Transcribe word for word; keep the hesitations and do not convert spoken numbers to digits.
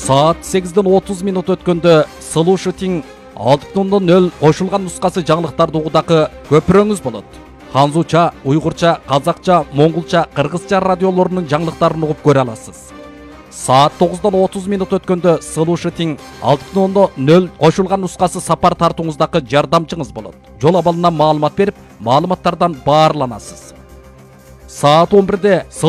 Saat сегизден отуз минут өткөндө Слушатиң алты бүтүн нөл кошулган нускасы жаңылыктарды угудагы көпүрөңүз болот. Ханзуча, уйгурча, казакча, моңголча, кыргызча радиолорунун жаңылыктарын угуп көрө аласыз. Saat тогуздон отуз минут өткөндө Слушатиң алты бүтүн нөл кошулган нускасы сапар тартууңуздагы жардамчыңыз болот. Жол абалынан маалымат берип, маалыматтардан баарланасыз. Saat он бирде